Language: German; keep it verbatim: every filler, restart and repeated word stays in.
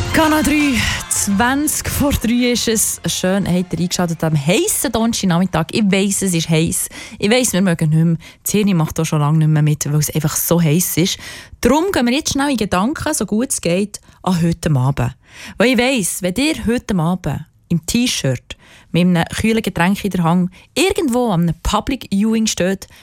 Kanal drei, zwanzig vor drei ist es. Schön, habt ihr eingeschaltet am heissen Donnerstagnachmittag. Ich weiss, es ist heiss. Ich weiss, wir mögen nicht mehr. Das Hirn macht auch schon lange nicht mehr mit, weil es einfach so heiss ist. Darum gehen wir jetzt schnell in Gedanken, so gut es geht, an heute Abend. Weil ich weiss, wenn ihr heute Abend im T-Shirt mit einem kühlen Getränk in der Hand irgendwo an einem Public Viewing steht,